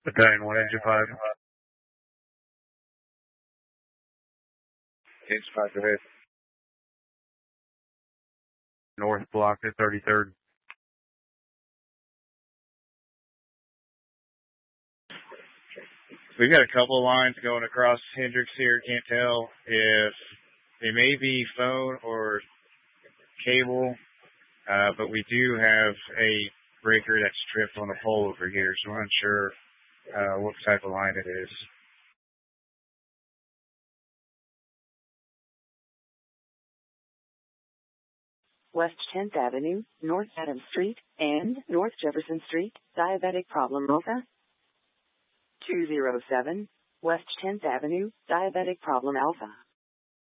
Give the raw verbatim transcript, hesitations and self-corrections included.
Battalion one, engine five. Engine five, go ahead. North block at thirty-third. We've got a couple of lines going across Hendricks here. Can't tell if they may be phone or cable, uh, but we do have a breaker that's tripped on a pole over here, so we're unsure uh, what type of line it is. West tenth Avenue, North Adams Street, and North Jefferson Street, diabetic problem Alpha. two zero seven, West tenth Avenue, diabetic problem Alpha.